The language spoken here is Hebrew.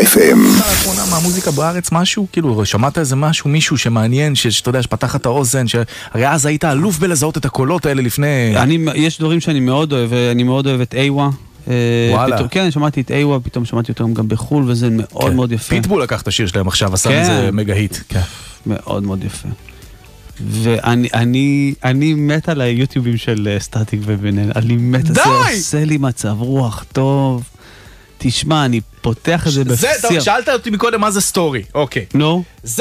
FM. לאחרונה מהמוזיקה בארץ משהו, כאילו שמעת איזה משהו, מישהו שמעניין, שאתה יודע, שפתח את האוזן, הרי אז היית אלוף בלזהות את הקולות האלה לפני... יש דברים שאני מאוד אוהב, אני מאוד אוהב את איווה. וואלה. כן, שמעתי את איווה, פתאום שמעתי אותם גם בחול, וזה מאוד מאוד יפה. פיטבול לקח את השיר שלהם עכשיו, עשה איזה מגה היט. מאוד מאוד יפה. ואני מת על היוטיובים של סטטיק ובן-אל, אני מת, זה עושה לי מצב רוח טוב. תשמע, אני פותח את זה שאלת אותי מקודם מה זה סטורי, אוקיי. נו?